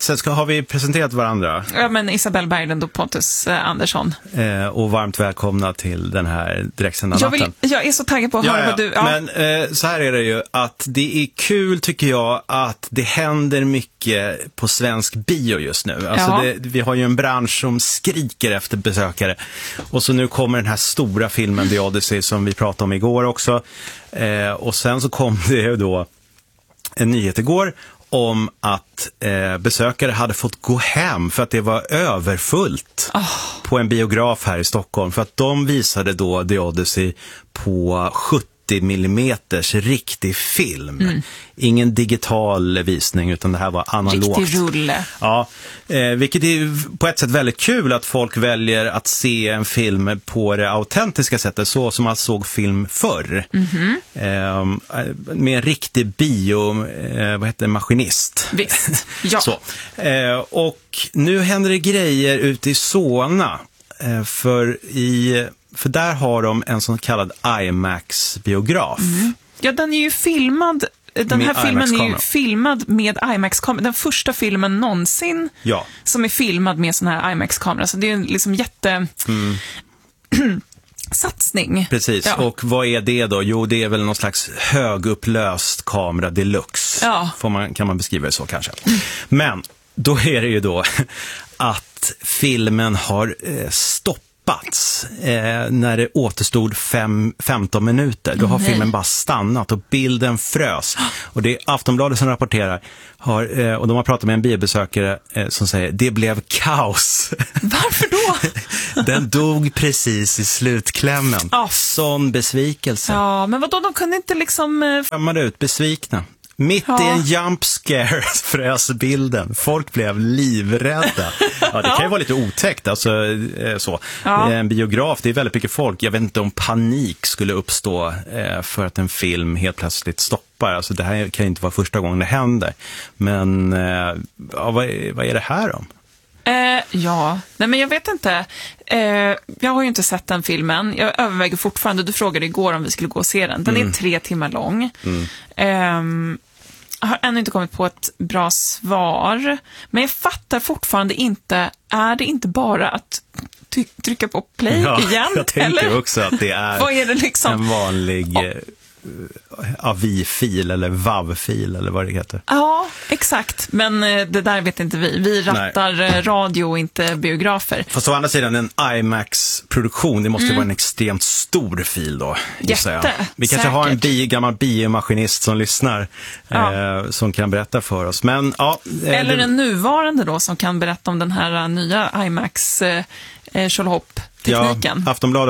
har vi presenterat varandra? Ja, men Isabelle Berglund och Pontus Andersson. Och varmt välkomna till den här direktsända natten. Jag är så taggad på att höra vad du... Ja. Men så här är det ju, att det är kul tycker jag att det händer mycket på svensk bio just nu. Alltså vi har ju en bransch som skriker efter besökare. Och så nu kommer den här stora filmen The Odyssey som vi pratade om igår också. Och sen så kom det ju då en nyhet igår om att besökare hade fått gå hem för att det var överfullt på en biograf här i Stockholm. För att de visade då The Odyssey på 70 millimeters riktig film. Ingen digital visning utan det här var analogt. Riktig rulle. Ja, vilket är på ett sätt väldigt kul att folk väljer att se en film på det autentiska sättet, så som man såg film förr. Med en riktig maskinist. Visst, ja. Så. Och nu händer det grejer ute i Solna. För där har de en sån kallad IMAX-biograf. Ja, den är ju filmad. Den här filmen är ju filmad med IMAX-kamera. Den första filmen någonsin som är filmad med sån här IMAX-kamera. Så det är liksom satsning. Precis, och vad är det då? Jo, det är väl någon slags högupplöst kamera deluxe. Kan man beskriva det så kanske. Men då är det ju då att filmen har stoppats när det återstod 15 minuter. Då har filmen bara stannat och bilden frös. Och det är Aftonbladet som rapporterar. Och de har pratat med en biobesökare som säger det blev kaos. Varför då? Den dog precis i slutklämmen. Sån besvikelse. Ja, men vadå? De kunde inte liksom... Skämmade ut, besvikna. Mitt i en jump scare frös bilden. Folk blev livrädda. Ja, det kan ju vara lite otäckt. Alltså, så. En biograf, det är väldigt mycket folk. Jag vet inte om panik skulle uppstå för att en film helt plötsligt stoppar. Alltså, det här kan ju inte vara första gången det händer. Men vad är det här om? Nej men jag vet inte. Jag har ju inte sett den filmen. Jag överväger fortfarande. Du frågade igår om vi skulle gå och se den. Den är 3 timmar lång. Jag har ännu inte kommit på ett bra svar. Men jag fattar fortfarande inte. Är det inte bara att trycka på play igen? Jag tänker också att det är, vad är det liksom? En vanlig... AVI-fil eller WAV-fil eller vad det heter. Ja, exakt. Men det där vet inte vi. Vi rattar radio och inte biografer. Fast å andra sidan, en IMAX-produktion, det måste vara en extremt stor fil då. Jätte. Vi kanske har en gammal biomaskinist som lyssnar som kan berätta för oss. Men, eller en nuvarande då som kan berätta om den här nya IMAX Tjolhopp-tekniken. Aftonbladet